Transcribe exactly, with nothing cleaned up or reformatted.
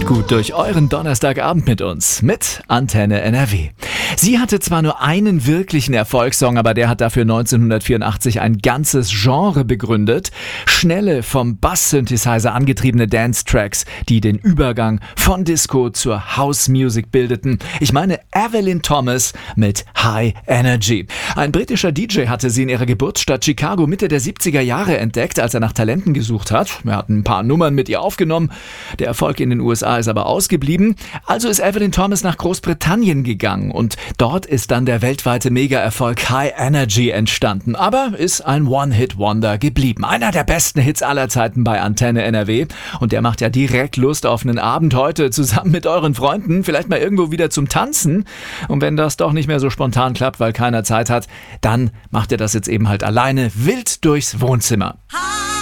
gut durch euren Donnerstagabend mit uns, mit Antenne N R W. Sie hatte zwar nur einen wirklichen Erfolgssong, aber der hat dafür neunzehnhundertvierundachtzig ein ganzes Genre begründet. Schnelle, vom Bass-Synthesizer angetriebene Dance-Tracks, die den Übergang von Disco zur House-Music bildeten. Ich meine Evelyn Thomas mit High Energy. Ein britischer D J hatte sie in ihrer Geburtsstadt Chicago Mitte der siebziger Jahre entdeckt, als er nach Talenten gesucht hat. Er hat ein paar Nummern mit ihr aufgenommen. Der Erfolg in den U S A ist aber ausgeblieben. Also ist Evelyn Thomas nach Großbritannien gegangen und dort ist dann der weltweite Mega-Erfolg High Energy entstanden. Aber ist ein One-Hit-Wonder geblieben. Einer der besten Hits aller Zeiten bei Antenne N R W. Und der macht ja direkt Lust auf einen Abend heute zusammen mit euren Freunden. Vielleicht mal irgendwo wieder zum Tanzen. Und wenn das doch nicht mehr so spontan klappt, weil keiner Zeit hat, dann macht ihr das jetzt eben halt alleine wild durchs Wohnzimmer. Hi.